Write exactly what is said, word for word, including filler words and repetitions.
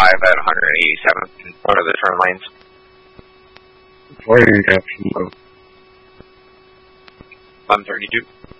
five at one eighty-seventh in one of the turn lanes. Fire caption mode. one thirty-two.